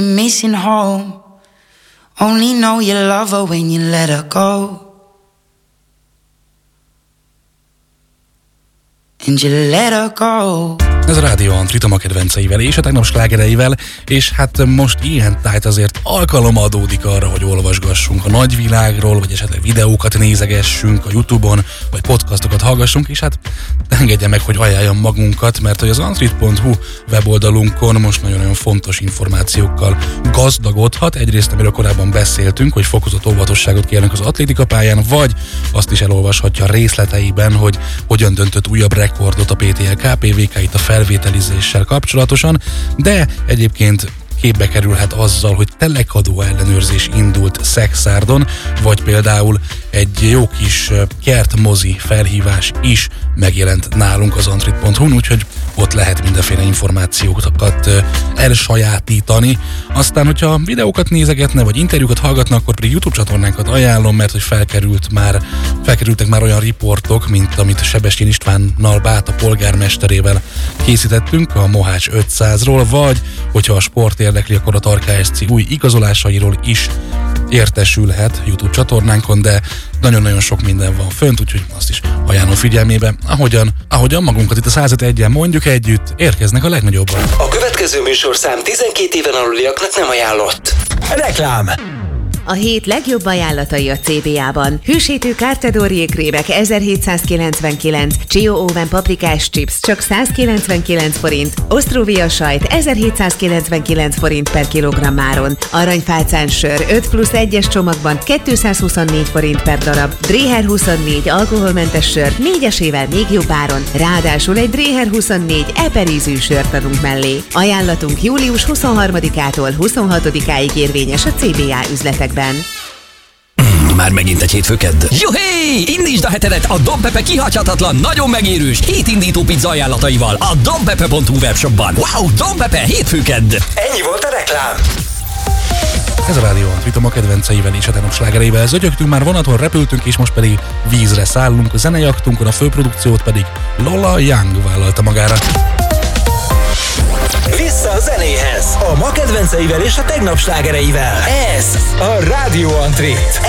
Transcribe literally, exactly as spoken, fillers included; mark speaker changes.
Speaker 1: Missing home. Only know you love her when you let her go. And you let her go.
Speaker 2: Ez a Rádió Antrit a ma kedvenceivel és a tegnap slágereivel, és hát most ilyen tájt azért alkalom adódik arra, hogy olvasgassunk a nagyvilágról, vagy esetleg videókat nézegessünk a YouTube-on, vagy podcastokat hallgassunk, és hát engedje meg, hogy ajánljam magunkat, mert hogy az antrit pont hu weboldalunkon most nagyon-nagyon fontos információkkal gazdagodhat. Egyrészt, amiről korábban beszéltünk, hogy fokozott óvatosságot kérnek az atlétikapályán, vagy azt is elolvashatja részleteiben, hogy hogyan döntött újabb rekordot a pé té el ká pé vé ká itt a felvételizéssel kapcsolatosan, de egyébként képbe kerülhet azzal, hogy telekadó ellenőrzés indult Szekszárdon, vagy például egy jó kis kertmozi felhívás is megjelent nálunk az antrit pont hu-n, úgyhogy ott lehet mindenféle információkat elsajátítani. Aztán, hogyha videókat nézegetne, vagy interjúkat hallgatna, akkor pedig YouTube csatornánkat ajánlom, mert hogy felkerült már, felkerültek már olyan riportok, mint amit Sebestyén Istvánnal, Báta polgármesterével készítettünk a Mohács ötszázról, vagy hogyha a sport érdekli, akkor a Tarka es cé új igazolásairól is értesülhet YouTube csatornánkon, de nagyon-nagyon sok minden van fönt, úgyhogy azt is ajánlom figyelmébe. Ahogyan, ahogyan magunkat itt a száz egyen mondjuk együtt, érkeznek a legnagyobbak.
Speaker 3: A következő műsorszám tizenkét éven aluliaknak nem ajánlott. Reklám!
Speaker 4: A hét legjobb ajánlatai a cé bé á-ban. Hűsítő Cartador jégkrémek ezerhétszázkilencvenkilenc, Chio Oven paprikás chips csak százkilencvenkilenc forint, Ostrovia sajt ezerhétszázkilencvenkilenc forint per kilogrammáron, aranyfálcán sör öt plusz egyes csomagban kétszázhuszonnégy forint per darab, Dréher huszonnégy alkoholmentes sört négyesével még jobb áron, ráadásul egy Dréher huszonnégy eperízű sört adunk mellé. Ajánlatunk július huszonharmadikától huszonhatodikáig érvényes a cé bé á üzletekben.
Speaker 3: Mm, már megint egy hétfő kedd. Juhé! Indítsd a hetedet a Dompepe kihagyhatatlan, nagyon megérős hétindító pizza ajánlataival a dompepe pont hu webshopban. Wow, Dompepe hétfő kedd! Ennyi volt a reklám!
Speaker 2: Ez a Rádió Antrit a ma kedvenceivel és a tegnap slágereivel zögyögtünk, már vonaton repültünk, és most pedig vízre szállunk. A zenejaktunkon, a főprodukciót pedig Lola Young vállalta magára.
Speaker 3: Vissza a zenéhez! A ma kedvenceivel és a tegnap slágereivel. Ez a Rádió Antrit.